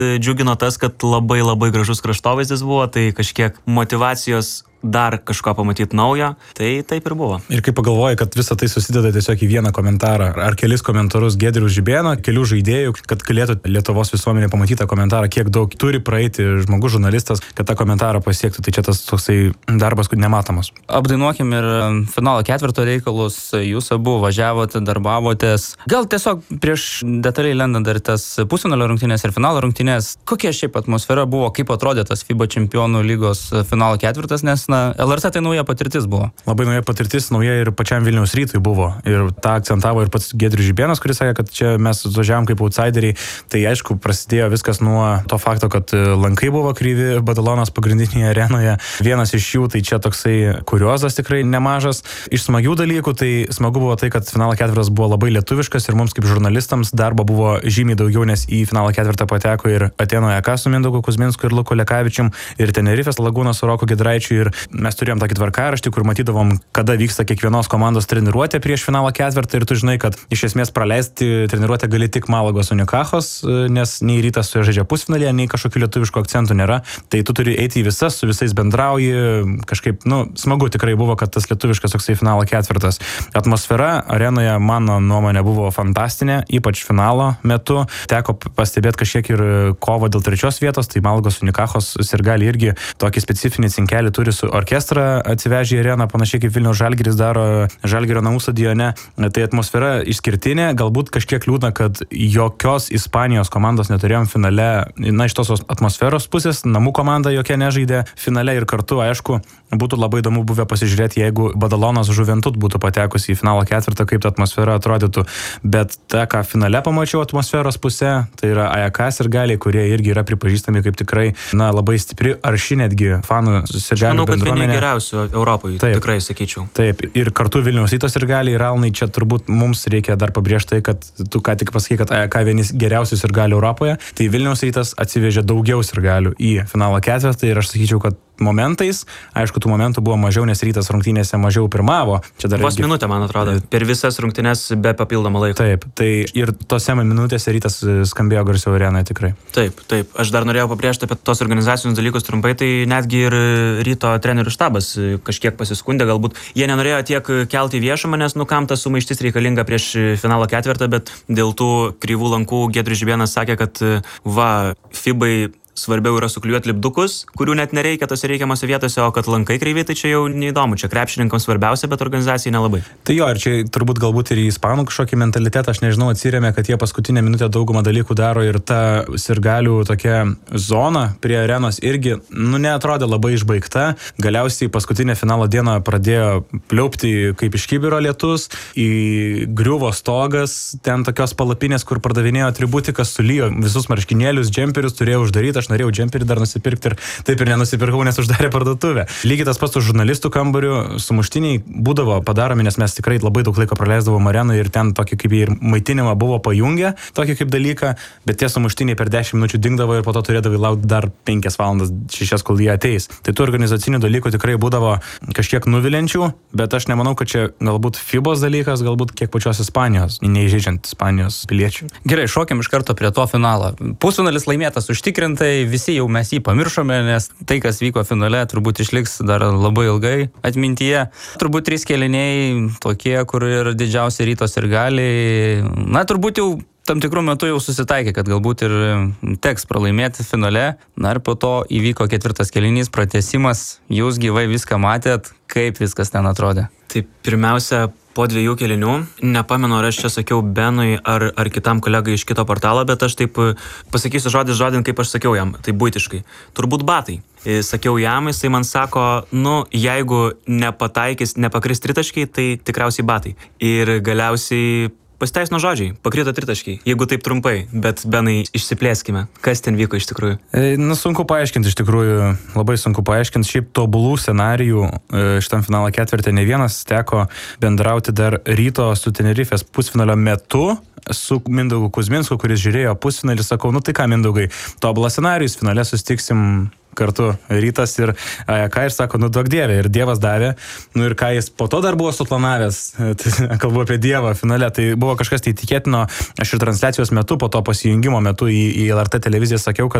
džiugino tas, kad labai gražus kraštovaizdis buvo, tai kažkiek motyvacijos dar kažko pamatyti naujo, tai taip ir buvo. Ir kai pagalvoji, kad visą tai susideda tiesiog į vieną komentarą ar kelis komentarus Giedriaus Žibėno, kelių žaidėjų, kad galėtų Lietuvos visuomenė pamatyti tą komentarą, kiek daug turi praeiti žmogus, žurnalistas, kad tą komentarą pasiektų, tai čia tas toksai darbas, kur nematomas. Apdainuokim ir finalo ketvirto reikalus, jūs abu važiavote, darbavotės. Gal tiesiog prieš detaliai lendant dar tas pusfinalio rungtynės ir finalo rungtynės, kokia šiaip atmosfera buvo, kaip atrodė tas FIBA čempionų lygos finalo ketvirtas, nes LRT tai nauja patirtis buvo. Labai nauja patirtis, nauja ir pačiam Vilniaus Rytui buvo. Ir tą akcentavo ir pats Giedrius Žibėnas, kuris sakė, kad čia mes važiavom kaip outsideriai. Tai aišku, prasidėjo viskas nuo to fakto, kad lankai buvo kryvi Badalonos pagrindinėje arenoje. Vienas iš jų, tai čia toksai kuriozas tikrai nemažas. Iš smagių dalykų, tai smagu buvo tai, kad finalo ketvirtas buvo labai lietuviškas ir mums kaip žurnalistams darbo buvo žymiai daugiau, nes į finalo ketvirtą pateko ir Atėno AEK su Mindaugu Kuzminsku ir Luku Lekavičium, ir Tenerifės Lagūnos su Roku Giedraičiu. Ir mes turėjom tokį tvarkaraštį, kur matydavom, kada vyksta kiekvienos komandos treniruotė prieš finalo ketvirtą ir tu žinai, kad iš esmės praleisti treniruotę gali tik Malagos Unikachos, nes nei Rytas su juo žaidžia pusfinalyje, nei kažkokių lietuviškų akcentų nėra. Tai tu turi eiti į visas, su visais bendrauji, kažkaip, smagu tikrai buvo, kad tas lietuviškas toksai finalo ketvirtas. Atmosfera arenoje, mano nuomonė, buvo fantastinė, ypač finalo metu. Teko pastebėti kažkiek ir kovą dėl trečios vietos, tai Malagos Unikachos sirgaliai irgi tokį specifinį cinkelį turi su orkestrą atsivežę į areną, panašiai kaip Vilniaus Žalgiris daro Žalgirio namų stadione. Tai atmosfera išskirtinė, galbūt kažkiek liūdna, kad jokios Ispanijos komandos neturėjom finale, iš tos atmosferos pusės, namų komanda jokia nežaidė finale ir kartu, aišku, būtų labai įdomu buvę pasižiūrėti, jeigu Badalonas Žuventut būtų patekusi į finalo ketvirtą, kaip ta atmosfera atrodytų. Bet ta, ką finale pamačiau atmosferos pusė, tai yra AEK sirgaliai, kurie irgi yra pripažįstami kaip tikrai, labai stipri, arši netgi fanų sirgalių bendruomenė. Geriausių Europoje, tikrai sakyčiau. Taip, ir kartu Vilniaus Ryto sirgaliai ir Alnai, čia turbūt mums reikia dar pabrėžti tai, kad tu ką tik pasakai, kad AEK vienis geriausių sirgalių Europoje, tai Vilniaus Rytas atsivežė daugiau sirgalių į finalo ketvirtą ir aš sakyčiau, kad momentais, aišku, tų momentų buvo mažiau, nes Rytas rungtynėse mažiau pirmavo. Vos minutę, man atrodo, per visas rungtynės be papildomą laiką. Taip, tai ir tose minutėse Rytas skambėjo garsiau arenoje tikrai. Taip, aš dar norėjau pabrėžti apie tos organizacinius dalykus trumpai, tai netgi ir Ryto trenerių štabas kažkiek pasiskundė, galbūt jie nenorėjo tiek kelti viešumą, nes kam ta sumaištis reikalinga prieš finalo ketvirtą, bet dėl tų kryvų lankų Giedrius Žibėnas sakė, kad FIBai svarbiau yra suklijuoti lipdukus, kurių net nereikia tose reikiamose vietose, o kad lankai kreivi, tai čia jau neįdomu. Čia krepšininkams svarbiausia, bet organizacijai nelabai. Tai jo, ir čia turbūt galbūt ir į ispanų kažkokį mentalitetą, aš nežinau, atsirėmė, kad jie paskutinę minutę daugumą dalykų daro ir ta sirgalių tokia zona prie arenos irgi, neatrodė labai išbaigta. Galiausiai paskutinę finalo dieną pradėjo pliaupti kaip iš kibiro lietus, į griuvo stogas, ten tokios palapinės, kur pardavinėjo atributiką, sulijo visus marškinėlius, džemperius, turėjo uždaryti. Aš norėjau džemperį dar nusipirkti ir taip ir nenusipirkau, nes uždarė parduotuvę. Lygiai tas pats su žurnalistų kambariu, sumuštiniai būdavo padaromi, nes mes tikrai labai daug laiko praleisdavom arenoje ir ten tokį kaip ir maitinimą buvo pajungę, tokį kaip dalyką, bet tie sumuštiniai per 10 minučių dingdavo ir po to turėdavo laukti dar 5 valandas, 6, kol jie ateis. Tai tų organizacinių dalykų tikrai būdavo kažkiek nuvilinčių, bet aš nemanau, kad čia galbūt FIBos dalykas, galbūt kiek pačios Ispanijos, neįžeidžiant Ispanijos piliečių. Gerai, šokim iš karto prie to finalo. Pusfinalis laimėtas užtikrintai, visi jau mes jį pamiršome, nes tai, kas vyko finale, turbūt išliks dar labai ilgai atmintyje. Turbūt 3 kėliniai tokie, kur ir didžiausi Ryto sirgaliai, turbūt jau tam tikrų metų jau susitaikė, kad galbūt ir teks pralaimėti finale. Ir po to įvyko 4 kėlinys, pratęsimas. Jūs gyvai viską matėt, kaip viskas ten atrodė? Tai pirmiausia, po 2 kėlinių, nepamenu, ar aš čia sakiau Benui ar kitam kolegai iš kito portalo, bet aš taip pasakysiu žodin, kaip aš sakiau jam, tai buitiškai. Turbūt batai. Sakiau jam, jisai man sako, jeigu nepakris tritaškiai, tai tikriausiai batai. Ir galiausiai pasiteisino žodžiai, pakrito tritaškiai, jeigu taip trumpai, bet Benai, išsiplėskime, kas ten vyko iš tikrųjų. Sunku paaiškinti iš tikrųjų, labai sunku paaiškinti, šiaip tobulų scenarijų šitam finalo ketvirtį ne vienas, teko bendrauti dar Ryto su Tenerifės pusfinalio metu, su Mindaugu Kuzminsku, kuris žiūrėjo pusfinalį, sakau, tai ką Mindaugai, tobulas scenarijus, finale sustiksim kartu Rytas ir ką ir sako, duok Dievę. Ir Dievas davė. Ir ką jis po to dar buvo suplanavęs, kalbu apie Dievą finale, tai buvo kažkas tai tikėtino. Aš ir transliacijos metu, po to pasijungimo metu į LRT televiziją sakiau, kad